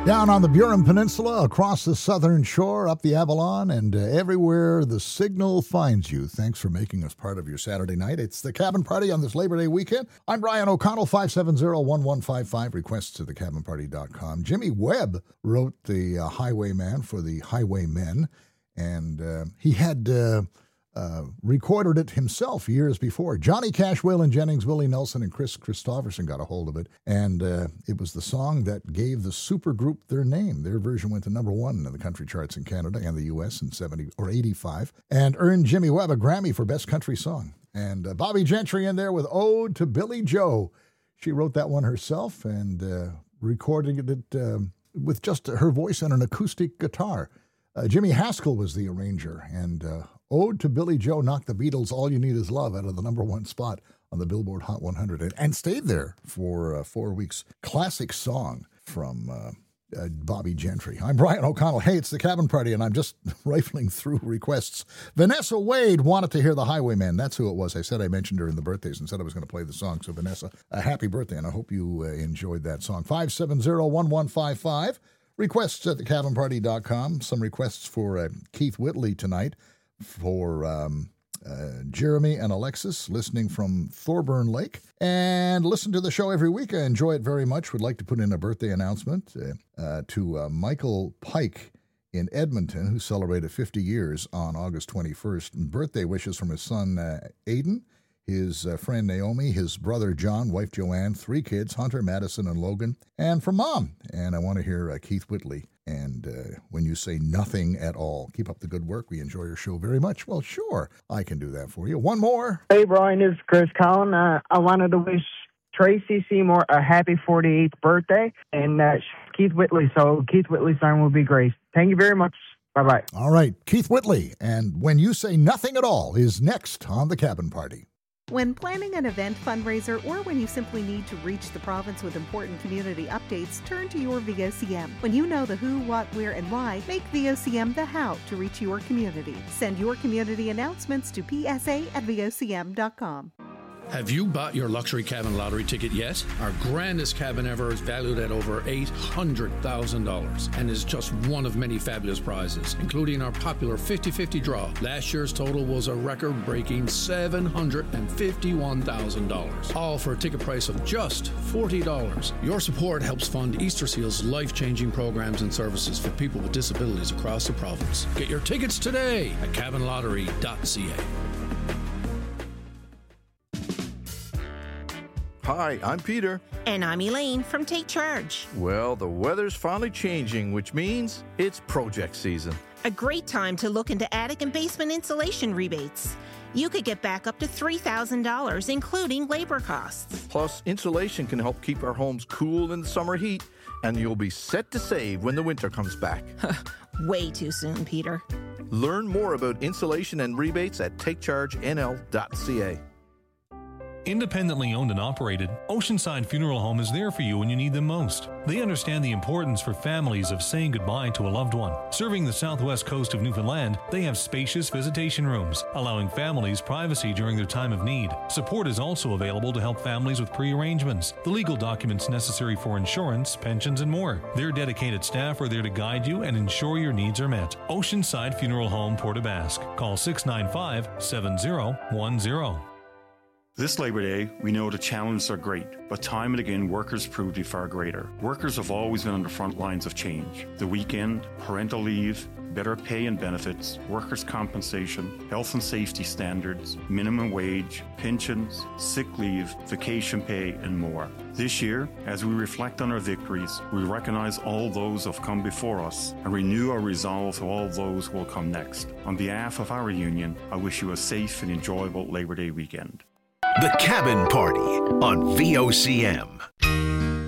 Down on the Burin Peninsula, across the southern shore, up the Avalon, and everywhere the signal finds you. Thanks for making us part of your Saturday night. It's the Cabin Party on this Labor Day weekend. I'm Brian O'Connell, 570-1155, requests at thecabinparty.com. Jimmy Webb wrote the Highwayman for the Highwaymen, and he had recorded it himself years before. Johnny Cash, Waylon Jennings, Willie Nelson, and Chris Christopherson got a hold of it, and it was the song that gave the supergroup their name. Their version went to number one in the country charts in Canada and the U.S. in 85, and earned Jimmy Webb a Grammy for Best Country Song. And Bobby Gentry in there with Ode to Billy Joe. She wrote that one herself and recorded it with just her voice and an acoustic guitar. Jimmy Haskell was the arranger, and Ode to Billy Joe knocked the Beatles' All You Need Is Love out of the number one spot on the Billboard Hot 100 and stayed there for 4 weeks. Classic song from Bobby Gentry. I'm Brian O'Connell. Hey, it's the Cabin Party, and I'm just rifling through requests. Vanessa Wade wanted to hear the Highwayman. That's who it was. I said I mentioned her in the birthdays and said I was going to play the song. So, Vanessa, a happy birthday, and I hope you enjoyed that song. 570-1155. Requests at thecabinparty.com. Some requests for Keith Whitley tonight, for Jeremy and Alexis listening from Thorburn Lake. And listen to the show every week. I enjoy it very much. Would like to put in a birthday announcement to Michael Pike in Edmonton, who celebrated 50 years on August 21st. And birthday wishes from his son Aiden, his friend Naomi, his brother John, wife Joanne, 3 kids, Hunter, Madison, and Logan, and from Mom. And I want to hear Keith Whitley. And when you say nothing at all, keep up the good work. We enjoy your show very much. Well, sure, I can do that for you. One more. Hey, Brian, this is Chris Collin. I wanted to wish Tracy Seymour a happy 48th birthday, and Keith Whitley. So Keith Whitley's song will be great. Thank you very much. Bye-bye. All right, Keith Whitley. And When You Say Nothing at All is next on The Cabin Party. When planning an event fundraiser or when you simply need to reach the province with important community updates, turn to your VOCM. When you know the who, what, where, and why, make VOCM the how to reach your community. Send your community announcements to psa@vocm.com. Have you bought your luxury cabin lottery ticket yet? Our grandest cabin ever is valued at over $800,000 and is just one of many fabulous prizes, including our popular 50-50 draw. Last year's total was a record-breaking $751,000, all for a ticket price of just $40. Your support helps fund Easter Seal's life-changing programs and services for people with disabilities across the province. Get your tickets today at cabinlottery.ca. Hi, I'm Peter. And I'm Elaine from Take Charge. Well, the weather's finally changing, which means it's project season. A great time to look into attic and basement insulation rebates. You could get back up to $3,000, including labor costs. Plus, insulation can help keep our homes cool in the summer heat, and you'll be set to save when the winter comes back. Way too soon, Peter. Learn more about insulation and rebates at takechargenl.ca. Independently owned and operated, Oceanside Funeral Home is there for you when you need them most. They understand the importance for families of saying goodbye to a loved one. Serving the southwest coast of Newfoundland, they have spacious visitation rooms, allowing families privacy during their time of need. Support is also available to help families with pre-arrangements, the legal documents necessary for insurance, pensions, and more. Their dedicated staff are there to guide you and ensure your needs are met. Oceanside Funeral Home, Port aux Basques. Call 695-7010. This Labour Day, we know the challenges are great, but time and again workers prove to be far greater. Workers have always been on the front lines of change. The weekend, parental leave, better pay and benefits, workers' compensation, health and safety standards, minimum wage, pensions, sick leave, vacation pay, and more. This year, as we reflect on our victories, we recognise all those who have come before us and renew our resolve to all those who will come next. On behalf of our union, I wish you a safe and enjoyable Labour Day weekend. The Cabin Party on VOCM.